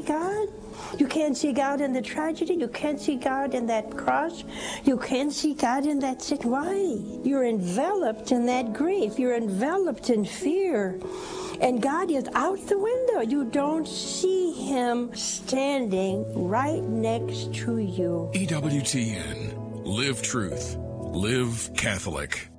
God. You can't see God in the tragedy. You can't see God in that cross. You can't see God in that sick. Why? You're enveloped in that grief. You're enveloped in fear. And God is out the window. You don't see him standing right next to you. EWTN. Live truth. Live Catholic.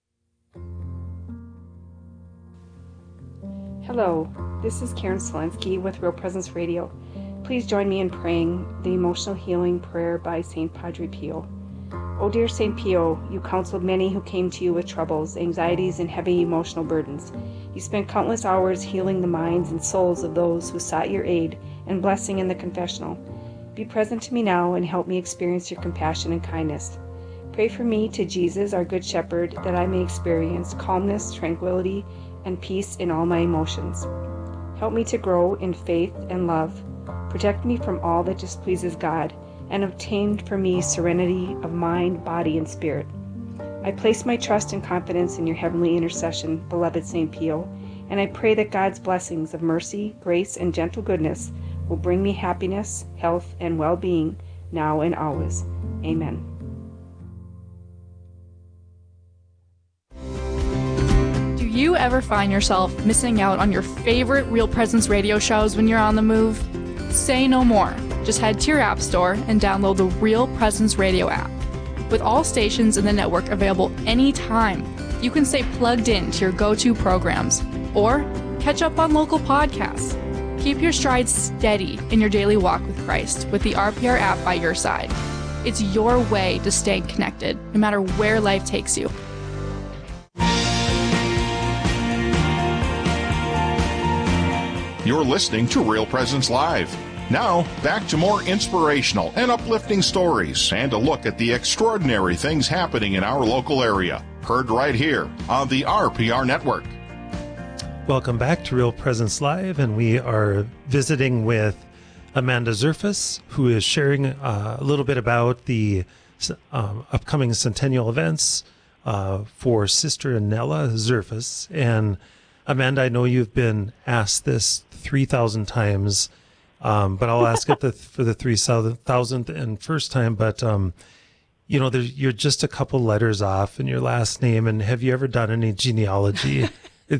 Hello, this is Karen Selensky with Real Presence Radio. Please join me in praying the emotional healing prayer by St. Padre Pio. O dear St. Pio, you counseled many who came to you with troubles, anxieties, and heavy emotional burdens. You spent countless hours healing the minds and souls of those who sought your aid and blessing in the confessional. Be present to me now and help me experience your compassion and kindness. Pray for me to Jesus, our Good Shepherd, that I may experience calmness, tranquility, and peace in all my emotions. Help me to grow in faith and love. Protect me from all that displeases God, and obtain for me serenity of mind, body, and spirit. I place my trust and confidence in your heavenly intercession, beloved St. Pio, and I pray that God's blessings of mercy, grace, and gentle goodness will bring me happiness, health, and well-being now and always. Amen. Do you ever find yourself missing out on your favorite Real Presence radio shows when you're on the move? Say no more. Just head to your app store and download the Real Presence Radio app. With all stations in the network available anytime, you can stay plugged in to your go-to programs or catch up on local podcasts. Keep your stride steady in your daily walk with Christ with the RPR app by your side. It's your way to stay connected, no matter where life takes you. You're listening to Real Presence Live. Now, back to more inspirational and uplifting stories and a look at the extraordinary things happening in our local area. Heard right here on the RPR Network. Welcome back to Real Presence Live, and we are visiting with Amanda Zerfas, who is sharing a little bit about the upcoming centennial events for Sister Nella Zerfas. And Amanda, I know you've been asked this 3,000 times, but I'll ask it for the 3,000th and first time. But, you're just a couple letters off in your last name. And have you ever done any genealogy?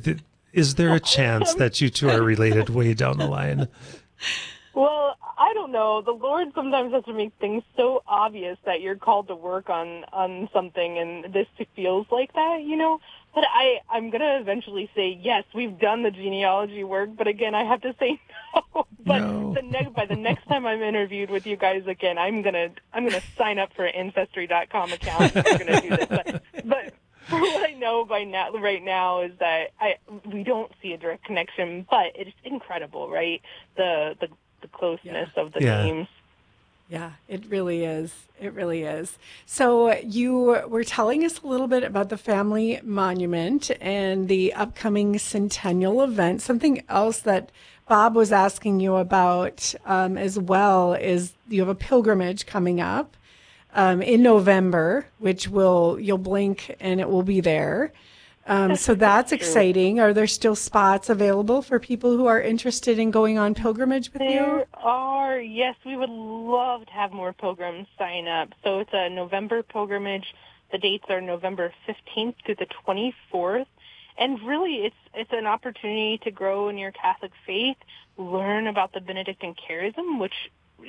Is there a chance that you two are related way down the line? Well, I don't know. The Lord sometimes has to make things so obvious that you're called to work on something, and this feels like that, But I'm going to eventually say, yes, we've done the genealogy work, but again, I have to say no. But no. By the next time I'm interviewed with you guys again, I'm gonna sign up for an Ancestry.com account. We're going to do this. But for what I know right now is that we don't see a direct connection, but it's incredible, right? The closeness of the names. Yeah, it really is. It really is. So you were telling us a little bit about the family monument and the upcoming centennial event. Something else that Bob was asking you about as well is you have a pilgrimage coming up in November, which you'll blink and it will be there. So that's exciting. Are there still spots available for people who are interested in going on pilgrimage with you? There are. Yes, we would love to have more pilgrims sign up. So it's a November pilgrimage. The dates are November 15th through the 24th. And really, it's an opportunity to grow in your Catholic faith, learn about the Benedictine charism, which,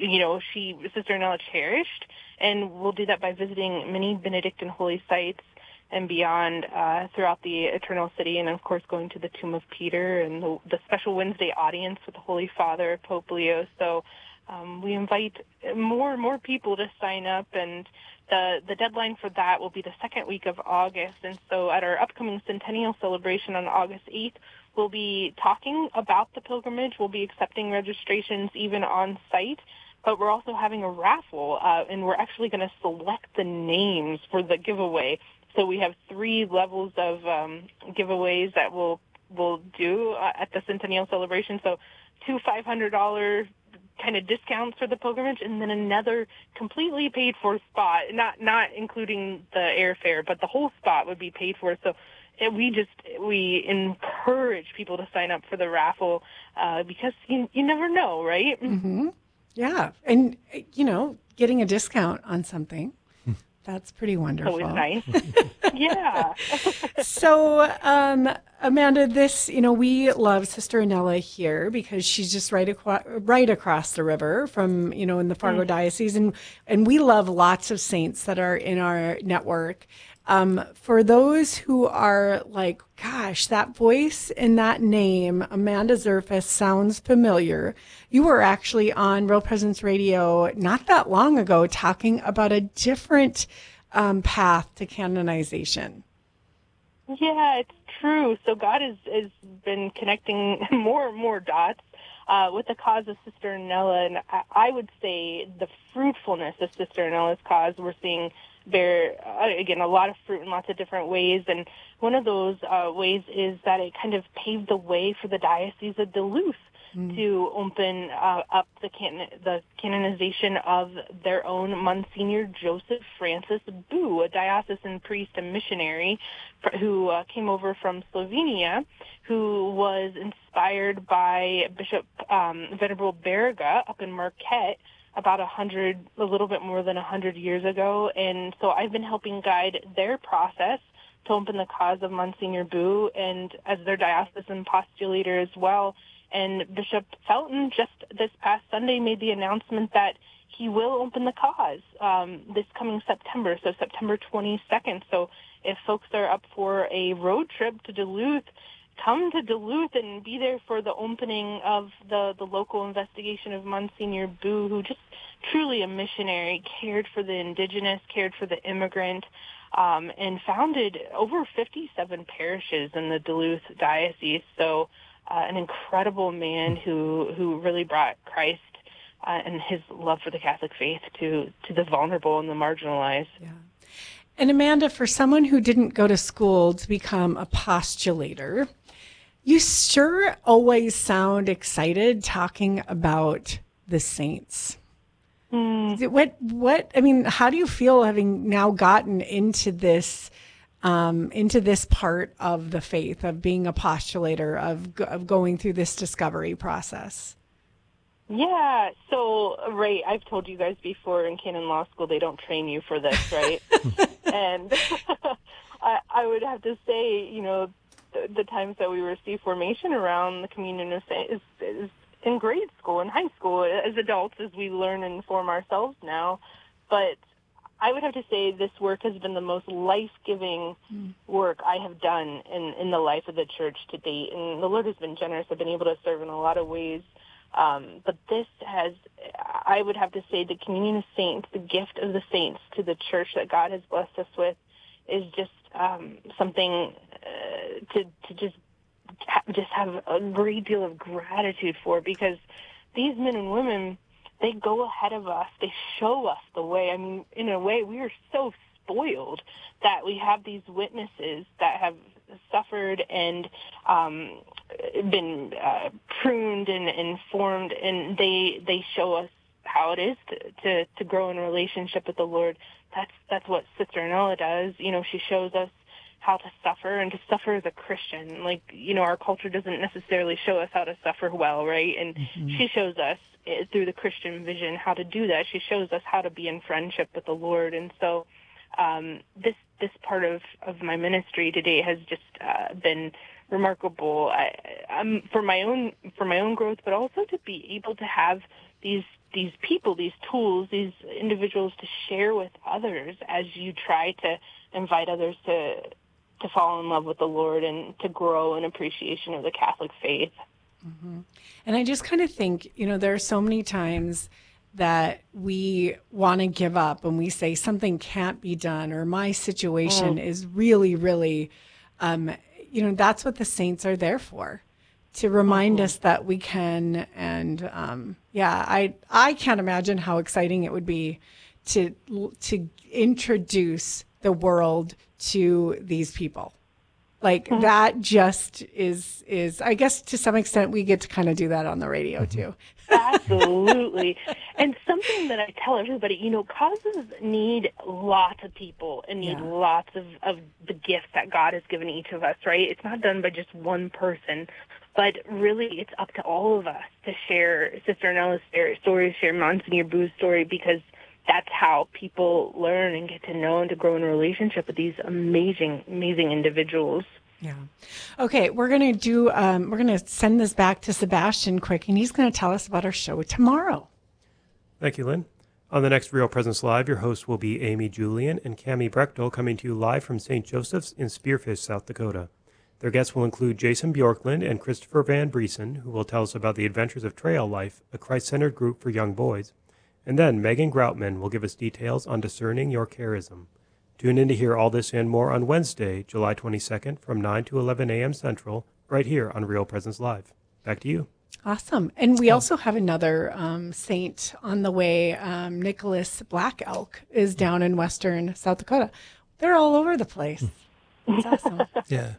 Sister Nella cherished. And we'll do that by visiting many Benedictine holy sites and beyond throughout the Eternal City, and of course going to the Tomb of Peter and the special Wednesday audience with the Holy Father, Pope Leo. So we invite more and more people to sign up, and the deadline for that will be the second week of August. And so at our upcoming centennial celebration on August 8th, we'll be talking about the pilgrimage. We'll be accepting registrations even on site. But we're also having a raffle, and we're actually going to select the names for the giveaway. So we have 3 levels of giveaways that we'll do at the centennial celebration. So 2 $500 kind of discounts for the pilgrimage, and then another completely paid for spot, not including the airfare, but the whole spot would be paid for. So we encourage people to sign up for the raffle because you never know, right? Mm-hmm. Yeah. And, getting a discount on something, that's pretty wonderful. Always nice. Yeah. So, Amanda, this, we love Sister Anella here because she's just right across the river from, in the Fargo Diocese. And we love lots of saints that are in our network. For those who are like, gosh, that voice and that name, Amanda Zerfas, sounds familiar. You were actually on Real Presence Radio not that long ago talking about a different path to canonization. Yeah, it's true. So God has been connecting more and more dots with the cause of Sister Anella. And I would say the fruitfulness of Sister Anella's cause, we're seeing bear, again, a lot of fruit in lots of different ways. And one of those ways is that it kind of paved the way for the Diocese of Duluth to open up the canonization of their own Monsignor Joseph Francis Boo, a diocesan priest and missionary who came over from Slovenia, who was inspired by Bishop Venerable Berga up in Marquette about a little bit more than 100 years ago. And so I've been helping guide their process to open the cause of Monsignor Boo, and as their diocesan postulator as well. And Bishop Felton just this past Sunday made the announcement that he will open the cause this coming September, so September 22nd. So if folks are up for a road trip to Duluth, come to Duluth and be there for the opening of the local investigation of Monsignor Boo, who just truly a missionary, cared for the indigenous, cared for the immigrant, and founded over 57 parishes in the Duluth diocese. So an incredible man who really brought Christ and his love for the Catholic faith to the vulnerable and the marginalized. Yeah. And Amanda, for someone who didn't go to school to become a postulator, you sure always sound excited talking about the saints. What? I mean, how do you feel having now gotten into this part of the faith, of being a postulator, of going through this discovery process? Yeah, so, right, I've told you guys before, in canon law school, they don't train you for this, right? And I would have to say, the times that we receive formation around the communion of saints is in grade school and high school, as adults, as we learn and form ourselves now. But I would have to say this work has been the most life-giving work I have done in the life of the church to date. And the Lord has been generous. I've been able to serve in a lot of ways. But this has, I would have to say, the communion of saints, the gift of the saints to the church that God has blessed us with, is just something to just have a great deal of gratitude for, because these men and women, they go ahead of us. They show us the way. I mean, in a way, we are so spoiled that we have these witnesses that have suffered and been pruned and formed, and they show us how it is to grow in a relationship with the Lord. That's what Sister Anella does. She shows us how to suffer, and to suffer as a Christian. Like, our culture doesn't necessarily show us how to suffer well, right? And she shows us through the Christian vision how to do that. She shows us how to be in friendship with the Lord. And so this part of my ministry today has just been remarkable. For my own growth, but also to be able to have these people, these tools, these individuals to share with others as you try to invite others to fall in love with the Lord and to grow in appreciation of the Catholic faith. Mm-hmm. And I just kind of think, there are so many times that we want to give up and we say something can't be done, or my situation is really, really, that's what the saints are there for, to remind us that we can. And I can't imagine how exciting it would be to introduce the world to these people. Like that just is, I guess to some extent we get to kind of do that on the radio too. Absolutely. And something that I tell everybody, causes need lots of people and need lots of the gifts that God has given each of us, right? It's not done by just one person, but really it's up to all of us to share Sister Anella's story, share Monsignor Boo's story, because that's how people learn and get to know and to grow in a relationship with these amazing, amazing individuals. Yeah. Okay, we're going to send this back to Sebastian quick, and he's going to tell us about our show tomorrow. Thank you, Lynn. On the next Real Presence Live, your hosts will be Amy Julian and Cammie Brechtel, coming to you live from St. Joseph's in Spearfish, South Dakota. Their guests will include Jason Bjorklund and Christopher Van Briesen, who will tell us about the Adventures of Trail Life, a Christ-centered group for young boys. And then Megan Groutman will give us details on discerning your charism. Tune in to hear all this and more on Wednesday, July 22nd from 9 to 11 a.m. Central, right here on Real Presence Live. Back to you. Awesome. And we also have another saint on the way. Nicholas Black Elk is down in western South Dakota. They're all over the place. It's awesome. Yeah.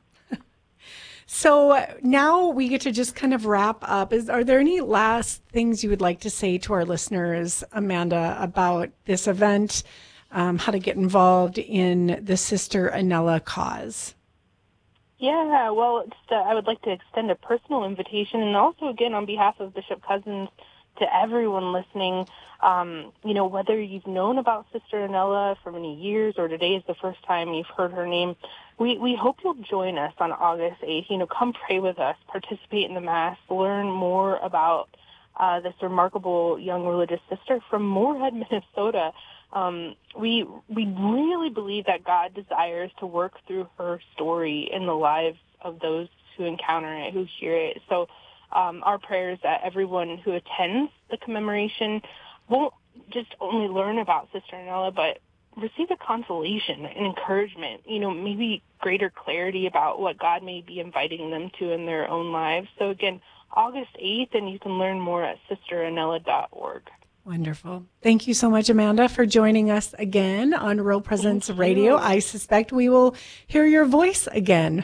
So now we get to just kind of wrap up. Are there any last things you would like to say to our listeners, Amanda, about this event, how to get involved in the Sister Anella cause? Yeah, well, I would like to extend a personal invitation, and also, again, on behalf of Bishop Cousins, to everyone listening, whether you've known about Sister Anella for many years or today is the first time you've heard her name, we hope you'll join us on August 8th. Come pray with us, participate in the Mass, learn more about this remarkable young religious sister from Moorhead, Minnesota. We really believe that God desires to work through her story in the lives of those who encounter it, who hear it. So our prayer is that everyone who attends the commemoration won't just only learn about Sister Anella, but receive a consolation and encouragement, maybe greater clarity about what God may be inviting them to in their own lives. So again, August 8th, and you can learn more at sisteranella.org. Wonderful. Thank you so much, Amanda, for joining us again on Real Presence Radio. I suspect we will hear your voice again.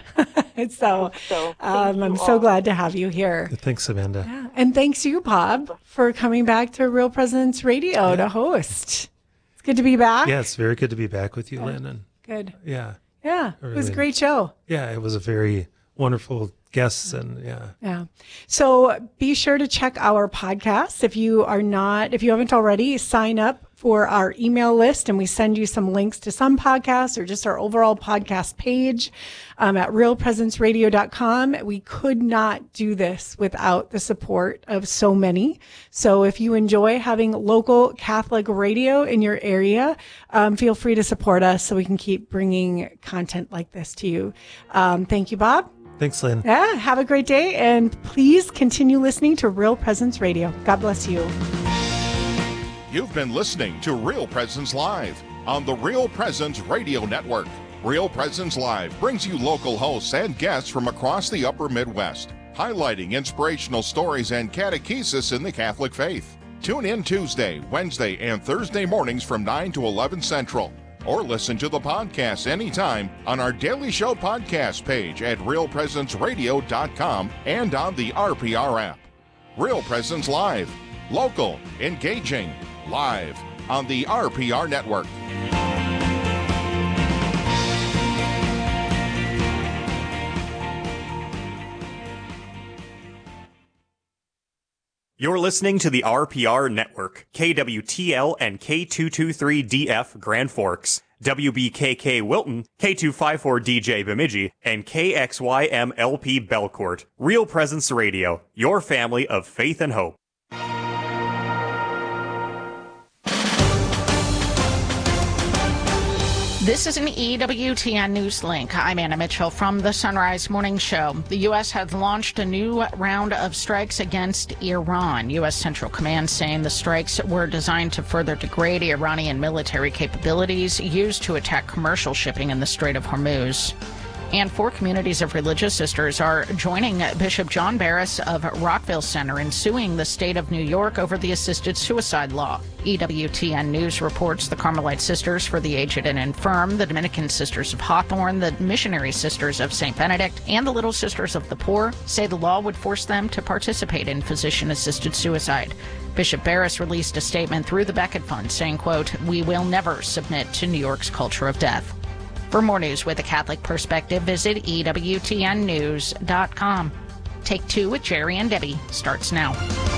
I'm so glad to have you here. Thanks, Amanda. Yeah. And thanks you, Bob, for coming back to Real Presence Radio to host. It's good to be back. Yeah, it's very good to be back with you, Lynn. Good. Yeah. Yeah, it was a great show. Yeah, it was a very wonderful guests and yeah. So be sure to check our podcasts. If you haven't already, sign up for our email list, and we send you some links to some podcasts or just our overall podcast page at realpresenceradio.com. We could not do this without the support of so many. So if you enjoy having local Catholic radio in your area, feel free to support us so we can keep bringing content like this to you. Thank you, Bob. Thanks, Lynn. Yeah, have a great day, and please continue listening to Real Presence Radio. God bless you. You've been listening to Real Presence Live on the Real Presence Radio Network. Real Presence Live brings you local hosts and guests from across the upper Midwest, highlighting inspirational stories and catechesis in the Catholic faith. Tune in Tuesday, Wednesday, and Thursday mornings from 9 to 11 Central. Or listen to the podcast anytime on our Daily Show podcast page at realpresenceradio.com and on the RPR app. Real Presence Live. Local, engaging, live on the RPR network. You're listening to the RPR Network, KWTL and K223DF Grand Forks, WBKK Wilton, K254DJ Bemidji, and KXYMLP Belcourt. Real Presence Radio, your family of faith and hope. This is an EWTN News Link. I'm Anna Mitchell from the Sunrise Morning Show. The U.S. has launched a new round of strikes against Iran. U.S. Central Command saying the strikes were designed to further degrade Iranian military capabilities used to attack commercial shipping in the Strait of Hormuz. And 4 communities of religious sisters are joining Bishop John Barris of Rockville Center in suing the state of New York over the assisted suicide law. EWTN News reports the Carmelite Sisters for the Aged and Infirm, the Dominican Sisters of Hawthorne, the Missionary Sisters of St. Benedict, and the Little Sisters of the Poor say the law would force them to participate in physician-assisted suicide. Bishop Barris released a statement through the Becket Fund saying, quote, "We will never submit to New York's culture of death." For more news with a Catholic perspective, visit EWTNnews.com. Take 2 with Jerry and Debbie starts now.